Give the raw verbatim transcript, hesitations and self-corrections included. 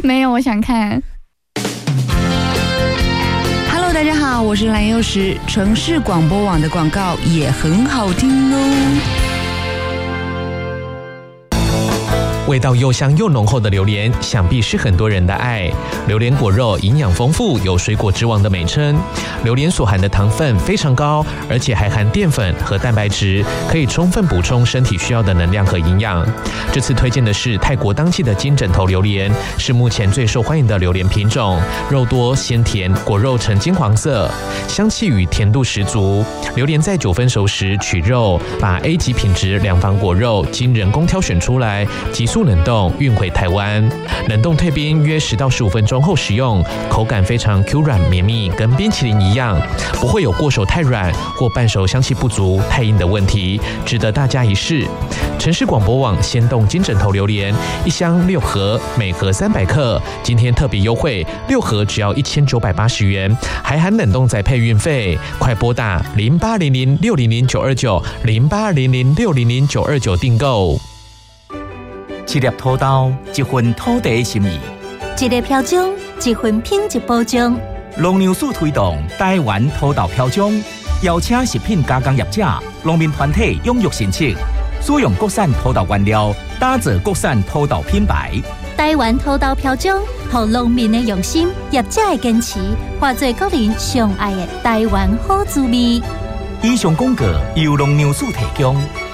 没有，我想看。 Hello， 大家好，我是蓝幼时。城市广播网的广告也很好听哦。 味道又香又浓厚的榴莲，想必是很多人的爱。榴莲果肉营养丰富，有水果之王的美称。榴莲所含的糖分非常高，而且还含淀粉和蛋白质，可以充分补充身体需要的能量和营养。这次推荐的是泰国当季的金枕头榴莲，是目前最受欢迎的榴莲品种，肉多鲜甜，果肉呈金黄色，香气与甜度十足。榴莲在九分熟时取肉，把 A 级品质两房果肉经人工挑选出来，急速冷冻运回台湾，冷冻退冰约十到十五分钟后食用，口感非常 Q 软绵密，跟冰淇淋一样，不会有过熟太软或半熟香气不足、太硬的问题，值得大家一试。城市广播网鲜冻金枕头榴莲，一箱六盒，每盒三百克，今天特别优惠，六盒只要一千九百八十元，还含冷冻宅配运费。快拨打零八零零六零零九二九零八零零六零零九二九订购。 一粒土豆，一份土地的心意； 一粒飘奖，一份品质保障。 农粮署推动台湾土豆飘奖，邀请食品加工业者、农民团体踊跃申请，使用国产土豆原料，打造国产土豆品牌。 台湾土豆飘奖，让农民的用心、业者的坚持，化作国人上爱的台湾好滋味。 以上广告由农粮署提供。